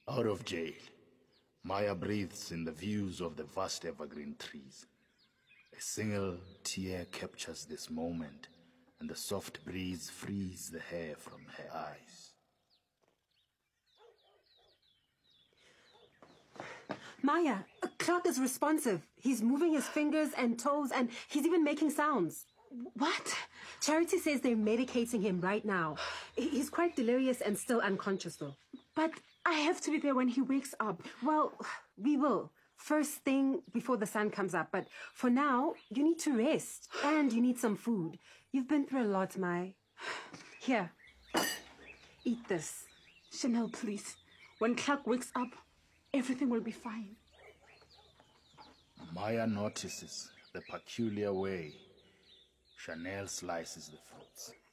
Out of jail, Maya breathes in the views of the vast evergreen trees. A single tear captures this moment, and the soft breeze frees the hair from her eyes. Maya, Clark is responsive. He's moving his fingers and toes, and he's even making sounds. What? Charity says they're medicating him right now. He's quite delirious and still unconscious, though. But I have to be there when he wakes up. Well, we will. First thing before the sun comes up. But for now, you need to rest. And you need some food. You've been through a lot, Maya. Here. Eat this. Chanel, please. When Clark wakes up, everything will be fine. Maya notices the peculiar way Chanel slices the fruits.